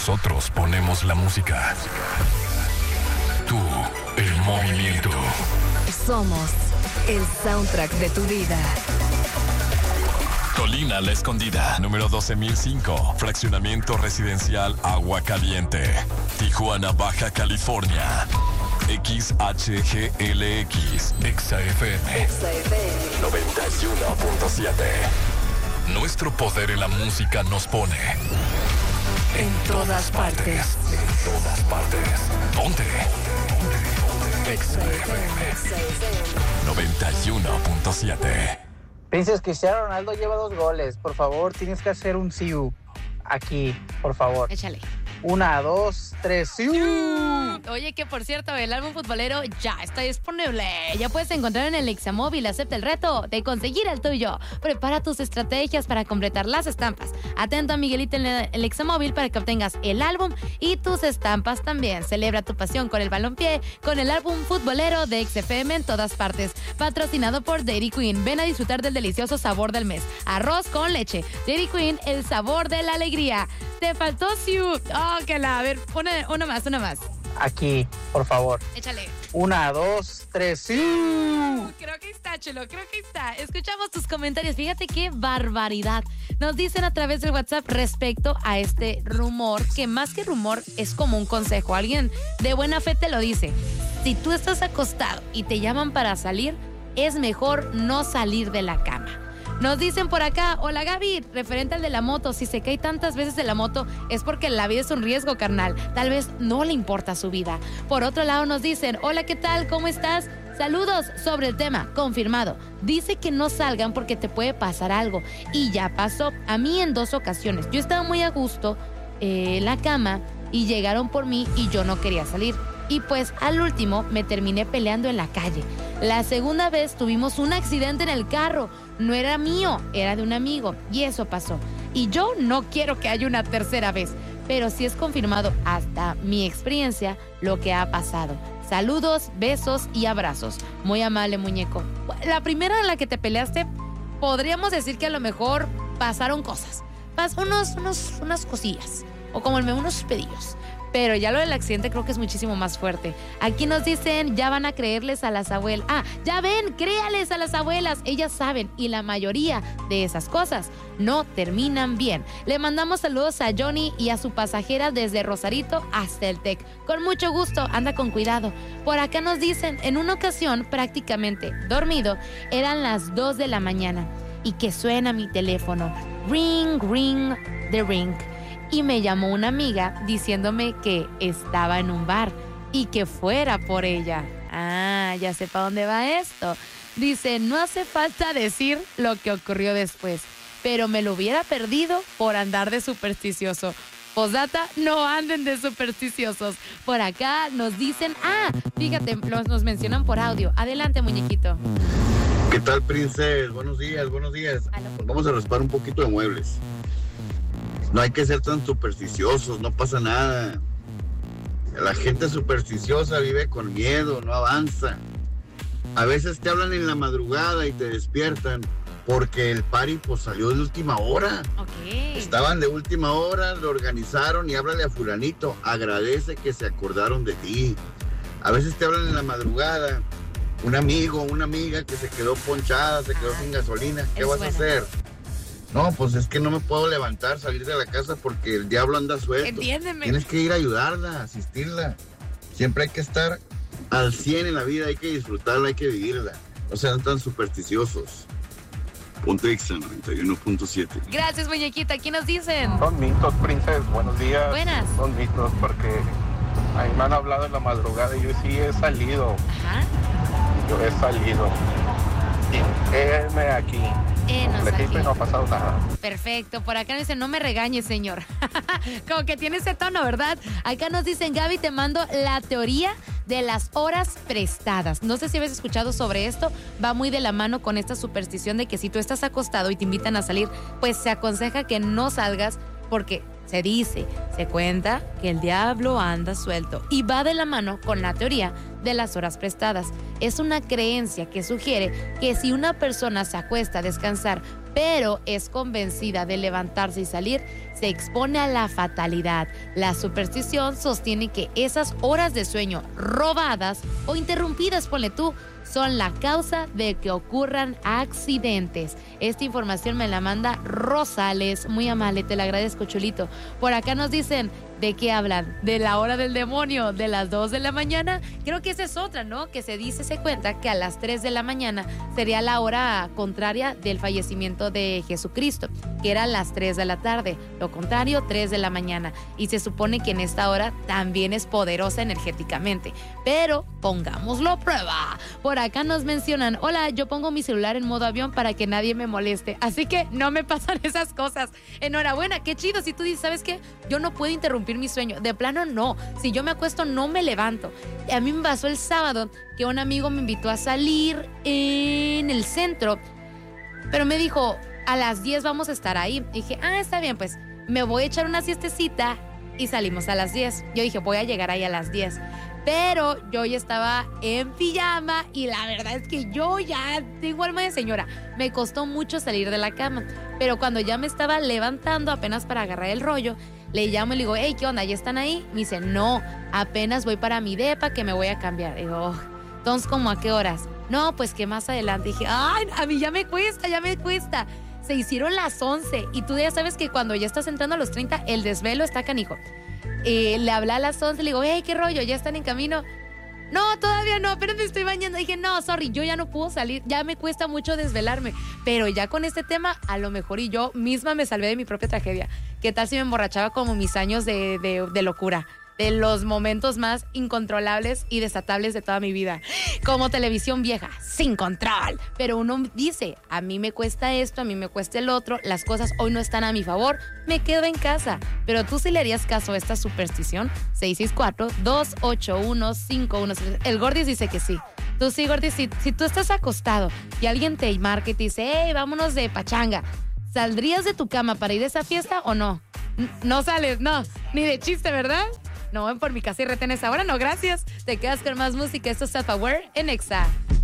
Nosotros ponemos la música. Tú, el movimiento. Somos el soundtrack de tu vida. Colina La Escondida, número 12005, fraccionamiento residencial Agua Caliente, Tijuana, Baja California. XHGLX, XFM 91.7. Nuestro poder en la música nos pone en todas partes. En todas partes. Ponte. XFM 91.7. Princess, Cristiano Ronaldo lleva 2 goles. Por favor, tienes que hacer un siu. Aquí, por favor. Échale. 1, 2, 3, siu. Oye, que por cierto, el álbum futbolero ya está disponible. Ya puedes encontrar en el Examóvil. Acepta el reto de conseguir el tuyo. Prepara tus estrategias para completar las estampas. Atento a Miguelito en el Examóvil para que obtengas el álbum y tus estampas también. Celebra tu pasión con el balompié, con el álbum futbolero de XFM en todas partes. Patrocinado por Dairy Queen. Ven a disfrutar del delicioso sabor del mes. Arroz con leche. Dairy Queen, el sabor de la alegría. Te faltó Siu. Oh, que la. A ver, una más. Aquí, por favor. Échale. 1, 2, 3, siu. Creo que está, Chelo, creo que está. Escuchamos tus comentarios. Fíjate qué barbaridad. Nos dicen a través del WhatsApp respecto a este rumor, que más que rumor es como un consejo. Alguien de buena fe te lo dice. Si tú estás acostado y te llaman para salir, es mejor no salir de la cama. Nos dicen por acá, hola Gaby, referente al de la moto, si se cae tantas veces de la moto es porque la vida es un riesgo, carnal. Tal vez no le importa su vida. Por otro lado nos dicen, hola, ¿qué tal? ¿Cómo estás? Saludos sobre el tema, confirmado. Dice que no salgan porque te puede pasar algo. Y ya pasó, a mí en 2 ocasiones. Yo estaba muy a gusto en la cama y llegaron por mí y yo no quería salir. Y pues al último me terminé peleando en la calle. La segunda vez tuvimos un accidente en el carro. No era mío, era de un amigo. Y eso pasó. Y yo no quiero que haya una tercera vez. Pero sí es confirmado hasta mi experiencia lo que ha pasado. Saludos, besos y abrazos. Muy amable, muñeco. La primera en la que te peleaste, podríamos decir que a lo mejor pasaron cosas. Unas cosillas. O como unos pedillos. Pero ya lo del accidente creo que es muchísimo más fuerte. Aquí nos dicen, ya van a creerles a las abuelas. Ya ven, créales a las abuelas. Ellas saben y la mayoría de esas cosas no terminan bien. Le mandamos saludos a Johnny y a su pasajera desde Rosarito hasta el TEC. Con mucho gusto, anda con cuidado. Por acá nos dicen, en una ocasión prácticamente dormido, eran las 2 de la mañana y que suena mi teléfono. Ring, ring, the ring. Y me llamó una amiga diciéndome que estaba en un bar y que fuera por ella. Ya sé para dónde va esto. Dice, no hace falta decir lo que ocurrió después, pero me lo hubiera perdido por andar de supersticioso. Postdata, no anden de supersticiosos. Por acá nos dicen, fíjate, nos mencionan por audio. Adelante, muñequito. ¿Qué tal, Princess? Buenos días. Vamos a raspar un poquito de muebles. No hay que ser tan supersticiosos, no pasa nada. La gente supersticiosa vive con miedo, no avanza. A veces te hablan en la madrugada y te despiertan porque el party pues salió de última hora. Okay. Estaban de última hora, lo organizaron y háblale a fulanito. Agradece que se acordaron de ti. A veces te hablan en la madrugada, un amigo, una amiga que se quedó ponchada, se quedó sin gasolina. ¿Qué vas a hacer? No, pues es que no me puedo levantar, salir de la casa porque el diablo anda suelto. Entiéndeme. Tienes que ir a ayudarla, asistirla. Siempre hay que estar al 100 en la vida, hay que disfrutarla, hay que vivirla. No sean tan supersticiosos. Ponte Exa 91.7. Gracias, muñequita. ¿Qué nos dicen? Son mitos, Princess. Buenos días. Buenas. Son mitos porque a mí me han hablado en la madrugada y yo sí he salido. Ajá. Yo he salido. Y créeme aquí. No ha pasado nada. Perfecto, por acá nos dicen, no me regañes, señor. Como que tiene ese tono, ¿verdad? Acá nos dicen, Gaby, te mando la teoría de las horas prestadas. No sé si habéis escuchado sobre esto, va muy de la mano con esta superstición de que si tú estás acostado y te invitan a salir, pues se aconseja que no salgas porque Se cuenta que el diablo anda suelto y va de la mano con la teoría de las horas prestadas. Es una creencia que sugiere que si una persona se acuesta a descansar, pero es convencida de levantarse y salir, se expone a la fatalidad. La superstición sostiene que esas horas de sueño robadas o interrumpidas, ponle tú, son la causa de que ocurran accidentes. Esta información me la manda Rosales, muy amable, te la agradezco, chulito. Por acá nos dicen, ¿de qué hablan? ¿De la hora del demonio? ¿De las 2 de la mañana? Creo que esa es otra, ¿no? Que se cuenta que a las 3 de la mañana sería la hora contraria del fallecimiento de Jesucristo, que era a las 3 de la tarde. Lo contrario, 3 de la mañana. Y se supone que en esta hora también es poderosa energéticamente. Pero pongámoslo a prueba. Por acá nos mencionan, hola, yo pongo mi celular en modo avión para que nadie me moleste. Así que no me pasan esas cosas. Enhorabuena, qué chido. Si tú dices, ¿sabes qué? Yo no puedo interrumpir mi sueño. De plano, no. Si yo me acuesto, no me levanto. A mí me pasó el sábado que un amigo me invitó a salir en el centro, pero me dijo, a las 10 vamos a estar ahí. Y dije, está bien, pues me voy a echar una siestecita y salimos a las 10. Yo dije, voy a llegar ahí a las 10. Pero yo ya estaba en pijama y la verdad es que yo ya tengo alma de señora. Me costó mucho salir de la cama. Pero cuando ya me estaba levantando apenas para agarrar el rollo, le llamo y le digo, hey, ¿qué onda? ¿Ya están ahí? Me dice, no, apenas voy para mi depa que me voy a cambiar. Digo, entonces, ¿cómo a qué horas? No, pues que más adelante. Dije, a mí ya me cuesta. Se hicieron las 11 y tú ya sabes que cuando ya estás entrando a los 30, el desvelo está canijo. Le hablé a las 11, le digo, hey, ¿qué rollo? ¿Ya están en camino? No, todavía no, apenas me estoy bañando. Dije, no, sorry, yo ya no puedo salir, ya me cuesta mucho desvelarme. Pero ya con este tema, a lo mejor y yo misma me salvé de mi propia tragedia. ¿Qué tal si me emborrachaba como mis años de locura? De los momentos más incontrolables y desatables de toda mi vida. Como televisión vieja, sin control. Pero uno dice, a mí me cuesta esto, a mí me cuesta el otro, las cosas hoy no están a mi favor, me quedo en casa. Pero tú sí le harías caso a esta superstición. 664-281-51. El Gordis dice que sí. Tú sí, Gordis, si tú estás acostado y alguien te marca y te dice, hey, vámonos de pachanga, ¿saldrías de tu cama para ir a esa fiesta o no? No sales, no, ni de chiste, ¿verdad? No, por mi casa y retenes ahora, no, gracias. Te quedas con más música. Esto es Self-Aware en Exa.